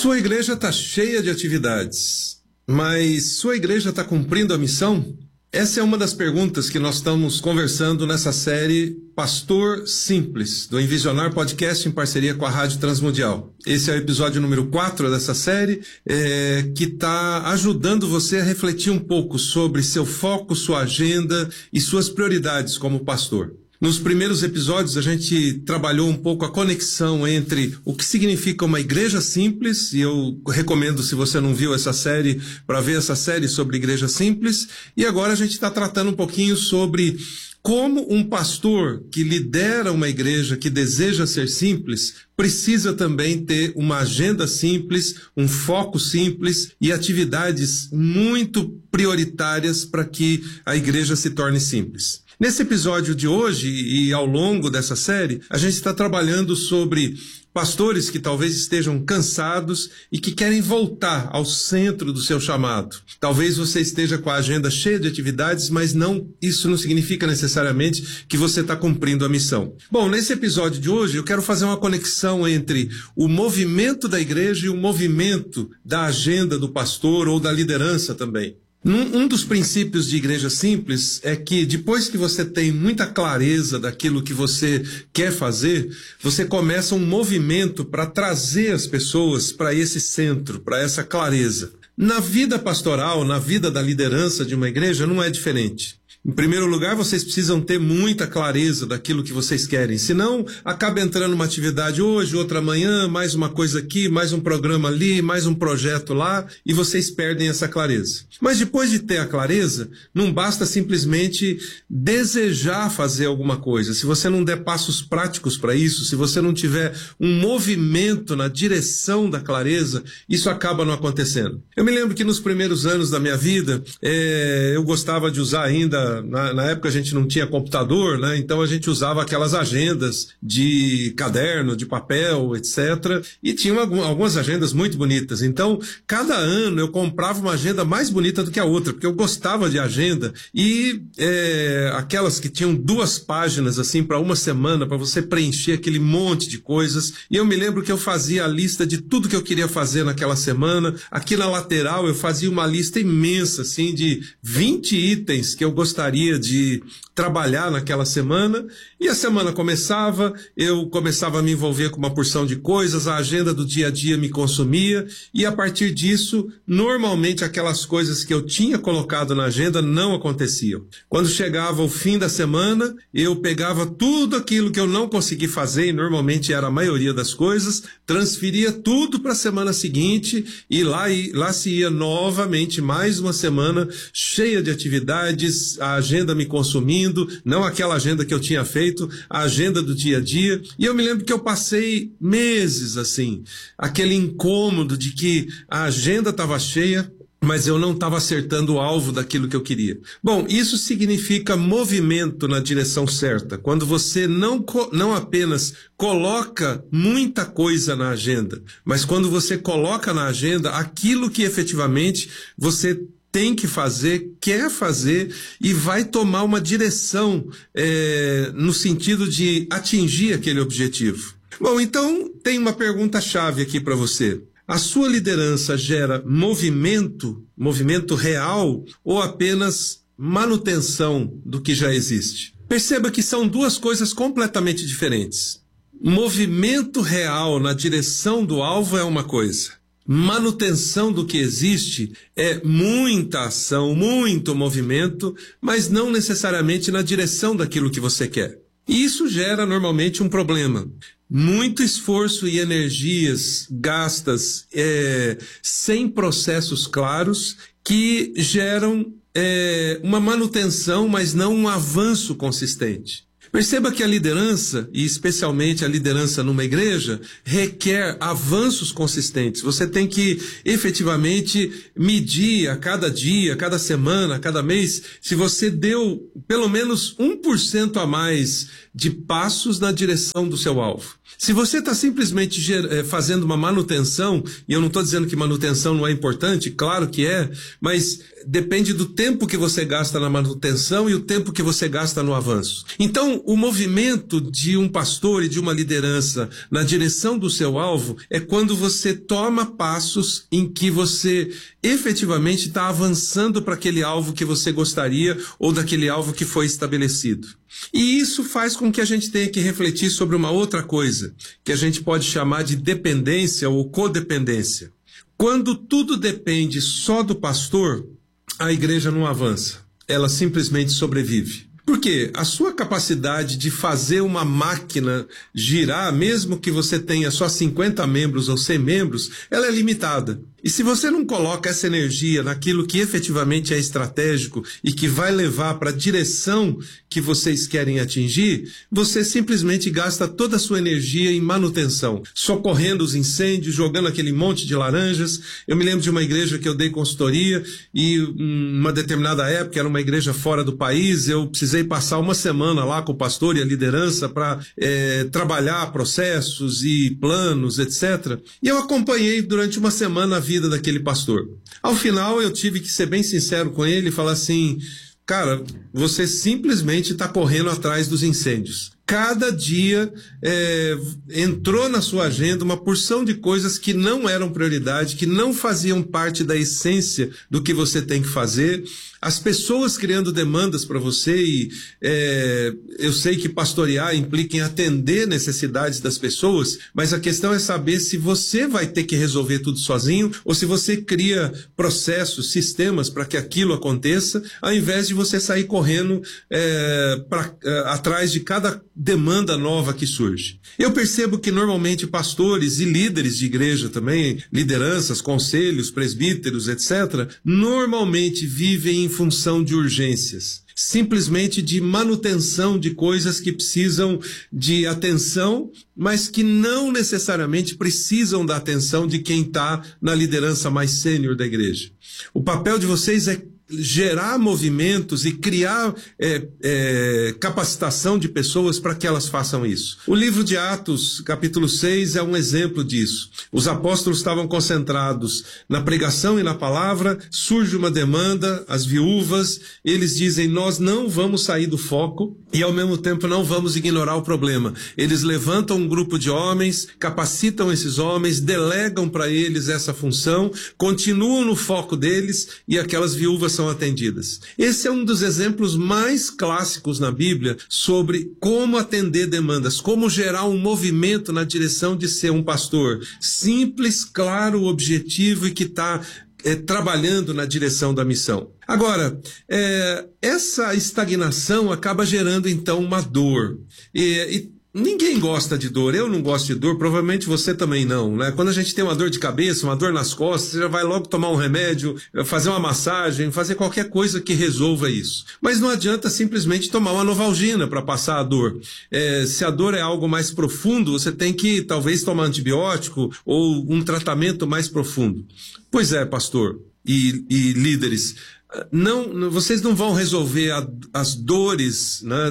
Sua igreja está cheia de atividades, mas sua igreja está cumprindo a missão? Essa é uma das perguntas que nós estamos conversando nessa série Pastor Simples, do Envisionar Podcast em parceria com a Rádio Transmundial. Esse é o episódio número 4 dessa série, que está ajudando você a refletir um pouco sobre seu foco, sua agenda e suas prioridades como pastor. Nos primeiros episódios, a gente trabalhou um pouco a conexão entre o que significa uma igreja simples, e eu recomendo, se você não viu essa série, para ver essa série sobre igreja simples, e agora a gente está tratando um pouquinho sobre como um pastor que lidera uma igreja que deseja ser simples precisa também ter uma agenda simples, um foco simples e atividades muito prioritárias para que a igreja se torne simples. Nesse episódio de hoje e ao longo dessa série, a gente está trabalhando sobre pastores que talvez estejam cansados e que querem voltar ao centro do seu chamado. Talvez você esteja com a agenda cheia de atividades, mas isso não significa necessariamente que você está cumprindo a missão. Bom, nesse episódio de hoje eu quero fazer uma conexão entre o movimento da igreja e o movimento da agenda do pastor ou da liderança também. Um dos princípios de igreja simples é que depois que você tem muita clareza daquilo que você quer fazer, você começa um movimento para trazer as pessoas para esse centro, para essa clareza. Na vida pastoral, na vida da liderança de uma igreja, não é diferente. Em primeiro lugar, vocês precisam ter muita clareza daquilo que vocês querem. Senão, acaba entrando uma atividade hoje, outra amanhã, mais uma coisa aqui, mais um programa ali, mais um projeto lá, e vocês perdem essa clareza. Mas depois de ter a clareza, não basta simplesmente desejar fazer alguma coisa. Se você não der passos práticos para isso, se você não tiver um movimento na direção da clareza, isso acaba não acontecendo. Eu me lembro que nos primeiros anos da minha vida, eu gostava de usar ainda. Na época a gente não tinha computador, né? Então a gente usava aquelas agendas de caderno, de papel, etc. E tinha algumas agendas muito bonitas. Então, cada ano eu comprava uma agenda mais bonita do que a outra, porque eu gostava de agenda. E aquelas que tinham 2 páginas, assim, para uma semana, para você preencher aquele monte de coisas. E eu me lembro que eu fazia a lista de tudo que eu queria fazer naquela semana. Aqui na lateral eu fazia uma lista imensa, assim, de 20 itens que eu gostaria de trabalhar naquela semana, e a semana começava, eu começava a me envolver com uma porção de coisas, a agenda do dia a dia me consumia, e a partir disso, normalmente aquelas coisas que eu tinha colocado na agenda não aconteciam. Quando chegava o fim da semana, eu pegava tudo aquilo que eu não consegui fazer, e normalmente era a maioria das coisas, transferia tudo para a semana seguinte, e lá se ia novamente mais uma semana cheia de atividades, a agenda me consumindo, não aquela agenda que eu tinha feito, a agenda do dia a dia. E eu me lembro que eu passei meses assim, aquele incômodo de que a agenda estava cheia, mas eu não estava acertando o alvo daquilo que eu queria. Bom, isso significa movimento na direção certa. Quando você não apenas coloca muita coisa na agenda, mas quando você coloca na agenda aquilo que efetivamente você tem que fazer, quer fazer e vai tomar uma direção no sentido de atingir aquele objetivo. Bom, então tem uma pergunta-chave aqui para você. A sua liderança gera movimento real ou apenas manutenção do que já existe? Perceba que são 2 coisas completamente diferentes. Movimento real na direção do alvo é uma coisa. Manutenção do que existe é muita ação, muito movimento, mas não necessariamente na direção daquilo que você quer. E isso gera normalmente um problema. Muito esforço e energias gastas sem processos claros que geram uma manutenção, mas não um avanço consistente. Perceba que a liderança, e especialmente a liderança numa igreja, requer avanços consistentes. Você tem que efetivamente medir a cada dia, a cada semana, a cada mês, se você deu pelo menos 1% a mais de passos na direção do seu alvo. Se você está simplesmente fazendo uma manutenção, e eu não estou dizendo que manutenção não é importante, claro que é, mas depende do tempo que você gasta na manutenção e o tempo que você gasta no avanço. Então, Então, o movimento de um pastor e de uma liderança na direção do seu alvo é quando você toma passos em que você efetivamente está avançando para aquele alvo que você gostaria ou daquele alvo que foi estabelecido. E isso faz com que a gente tenha que refletir sobre uma outra coisa, que a gente pode chamar de dependência ou codependência. Quando tudo depende só do pastor, a igreja não avança, ela simplesmente sobrevive. Por quê? A sua capacidade de fazer uma máquina girar, mesmo que você tenha só 50 membros ou 100 membros, ela é limitada. E se você não coloca essa energia naquilo que efetivamente é estratégico e que vai levar para a direção que vocês querem atingir, você simplesmente gasta toda a sua energia em manutenção, socorrendo os incêndios, jogando aquele monte de laranjas. Eu me lembro de uma igreja que eu dei consultoria e uma determinada época, era uma igreja fora do país, eu precisei passar uma semana lá com o pastor e a liderança para trabalhar processos e planos, etc. E eu acompanhei durante uma semana a vida daquele pastor. Ao final, eu tive que ser bem sincero com ele e falar assim: cara, você simplesmente está correndo atrás dos incêndios. Cada dia entrou na sua agenda uma porção de coisas que não eram prioridade, que não faziam parte da essência do que você tem que fazer. As pessoas criando demandas para você e eu sei que pastorear implica em atender necessidades das pessoas, mas a questão é saber se você vai ter que resolver tudo sozinho ou se você cria processos, sistemas para que aquilo aconteça, ao invés de você sair correndo atrás de cada demanda nova que surge. Eu percebo que normalmente pastores e líderes de igreja também, lideranças, conselhos, presbíteros, etc., normalmente vivem em função de urgências, simplesmente de manutenção de coisas que precisam de atenção, mas que não necessariamente precisam da atenção de quem está na liderança mais sênior da igreja. O papel de vocês é gerar movimentos e criar capacitação de pessoas para que elas façam isso. O livro de Atos, capítulo 6, é um exemplo disso. Os apóstolos estavam concentrados na pregação e na palavra, surge uma demanda, as viúvas, eles dizem: nós não vamos sair do foco e ao mesmo tempo não vamos ignorar o problema. Eles levantam um grupo de homens, capacitam esses homens, delegam para eles essa função, continuam no foco deles e aquelas viúvas são atendidas. Esse é um dos exemplos mais clássicos na Bíblia sobre como atender demandas, como gerar um movimento na direção de ser um pastor simples, claro, objetivo e que está trabalhando na direção da missão. Agora, essa estagnação acaba gerando então uma dor. Ninguém gosta de dor, eu não gosto de dor, provavelmente você também não, né? Quando a gente tem uma dor de cabeça, uma dor nas costas, você já vai logo tomar um remédio, fazer uma massagem, fazer qualquer coisa que resolva isso. Mas não adianta simplesmente tomar uma Novalgina para passar a dor. Se a dor é algo mais profundo, você tem que talvez tomar antibiótico ou um tratamento mais profundo. Pois é, pastor e líderes, vocês não vão resolver as dores, né,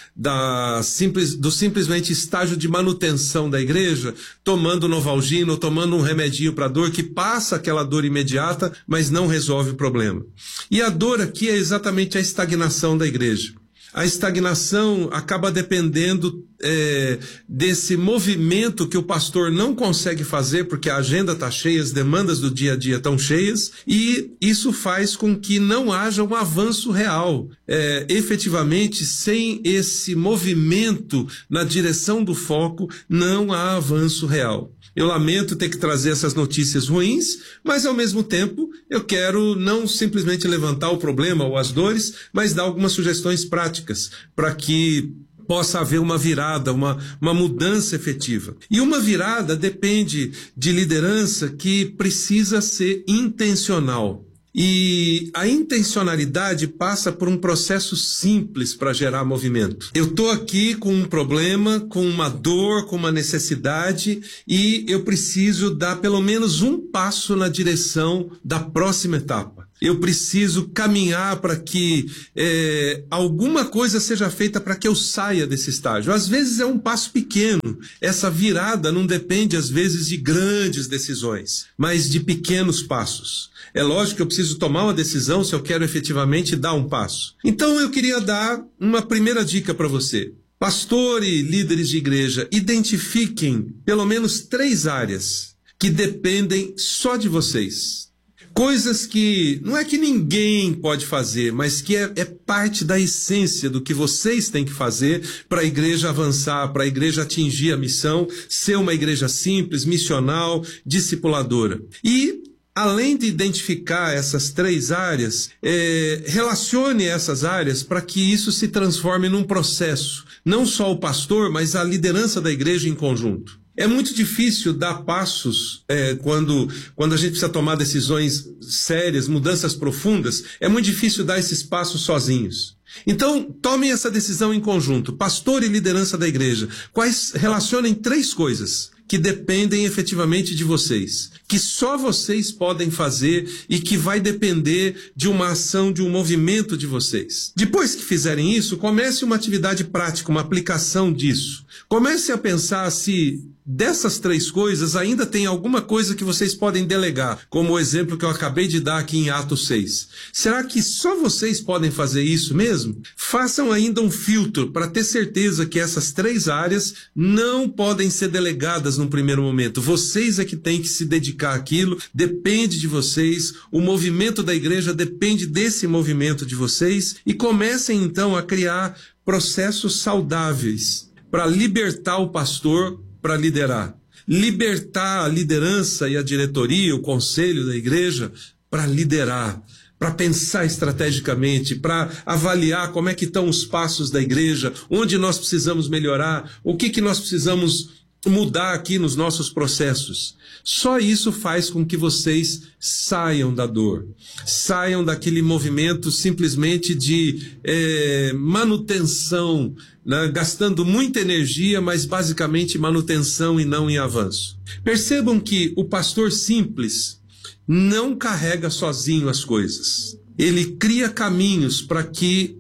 do simplesmente estágio de manutenção da igreja tomando Novalgina ou tomando um remedinho para dor que passa aquela dor imediata, mas não resolve o problema. E a dor aqui é exatamente a estagnação da igreja. A estagnação acaba dependendo desse movimento que o pastor não consegue fazer porque a agenda está cheia, as demandas do dia a dia estão cheias, e isso faz com que não haja um avanço real. Efetivamente, sem esse movimento na direção do foco, não há avanço real. Eu lamento ter que trazer essas notícias ruins, mas ao mesmo tempo eu quero não simplesmente levantar o problema ou as dores, mas dar algumas sugestões práticas para que possa haver uma virada, uma mudança efetiva. E uma virada depende de liderança que precisa ser intencional. E a intencionalidade passa por um processo simples para gerar movimento. Eu estou aqui com um problema, com uma dor, com uma necessidade, e eu preciso dar pelo menos um passo na direção da próxima etapa. Eu preciso caminhar para que alguma coisa seja feita para que eu saia desse estágio. Às vezes é um passo pequeno. Essa virada não depende, às vezes, de grandes decisões, mas de pequenos passos. É lógico que eu preciso tomar uma decisão se eu quero efetivamente dar um passo. Então eu queria dar uma primeira dica para você. Pastor e líderes de igreja, identifiquem pelo menos 3 áreas que dependem só de vocês. Coisas que não é que ninguém pode fazer, mas que é parte da essência do que vocês têm que fazer para a igreja avançar, para a igreja atingir a missão, ser uma igreja simples, missional, discipuladora. E além de identificar essas 3 áreas, relacione essas áreas para que isso se transforme num processo. Não só o pastor, mas a liderança da igreja em conjunto. É muito difícil dar passos quando a gente precisa tomar decisões sérias, mudanças profundas. É muito difícil dar esses passos sozinhos. Então, tomem essa decisão em conjunto. Pastor e liderança da igreja. Relacionem 3 coisas que dependem efetivamente de vocês, que só vocês podem fazer e que vai depender de uma ação, de um movimento de vocês. Depois que fizerem isso, comece uma atividade prática, uma aplicação disso. Comece a pensar se dessas 3 coisas ainda tem alguma coisa que vocês podem delegar, como o exemplo que eu acabei de dar aqui em Atos 6. Será que só vocês podem fazer isso mesmo? Façam ainda um filtro para ter certeza que essas 3 áreas não podem ser delegadas num primeiro momento. Vocês é que têm que se dedicar àquilo, depende de vocês, o movimento da igreja depende desse movimento de vocês, e comecem então a criar processos saudáveis para libertar o pastor para liderar. Libertar a liderança e a diretoria, o conselho da igreja para liderar, para pensar estrategicamente, para avaliar como é que estão os passos da igreja, onde nós precisamos melhorar, o que nós precisamos mudar aqui nos nossos processos. Só isso faz com que vocês saiam da dor, saiam daquele movimento simplesmente de manutenção, né? Gastando muita energia, mas basicamente manutenção e não em avanço. Percebam que o pastor simples não carrega sozinho as coisas. Ele cria caminhos para que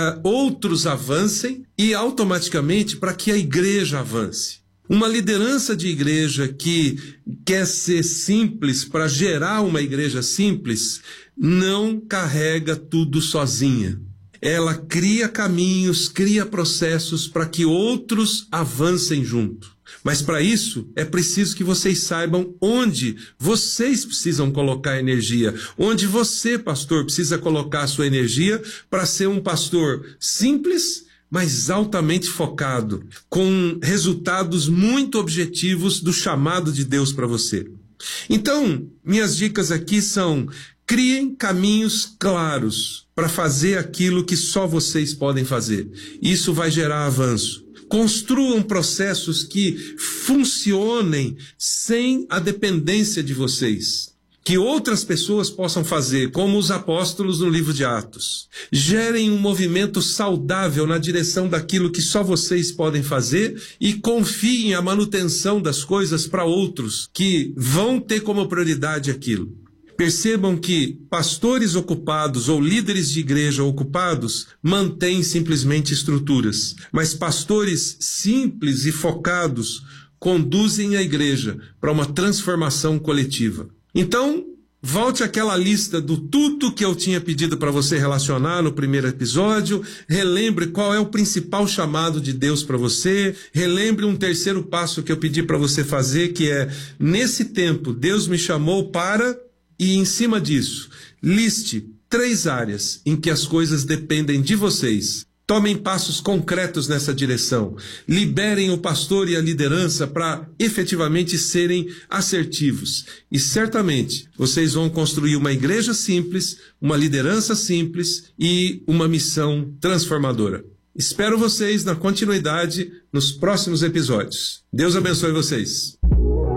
outros avancem e automaticamente para que a igreja avance. Uma liderança de igreja que quer ser simples para gerar uma igreja simples, não carrega tudo sozinha. Ela cria caminhos, cria processos para que outros avancem junto. Mas para isso é preciso que vocês saibam onde vocês precisam colocar energia, onde você, pastor, precisa colocar a sua energia para ser um pastor simples, mas altamente focado, com resultados muito objetivos do chamado de Deus para você. Então, minhas dicas aqui são: criem caminhos claros para fazer aquilo que só vocês podem fazer. Isso vai gerar avanço. Construam processos que funcionem sem a dependência de vocês, que outras pessoas possam fazer, como os apóstolos no livro de Atos. Gerem um movimento saudável na direção daquilo que só vocês podem fazer e confiem a manutenção das coisas para outros que vão ter como prioridade aquilo. Percebam que pastores ocupados ou líderes de igreja ocupados mantêm simplesmente estruturas, mas pastores simples e focados conduzem a igreja para uma transformação coletiva. Então, volte àquela lista do tudo que eu tinha pedido para você relacionar no primeiro episódio, relembre qual é o principal chamado de Deus para você, relembre um terceiro passo que eu pedi para você fazer, que é: nesse tempo, Deus me chamou para... E em cima disso, liste 3 áreas em que as coisas dependem de vocês. Tomem passos concretos nessa direção. Liberem o pastor e a liderança para efetivamente serem assertivos. E certamente vocês vão construir uma igreja simples, uma liderança simples e uma missão transformadora. Espero vocês na continuidade nos próximos episódios. Deus abençoe vocês.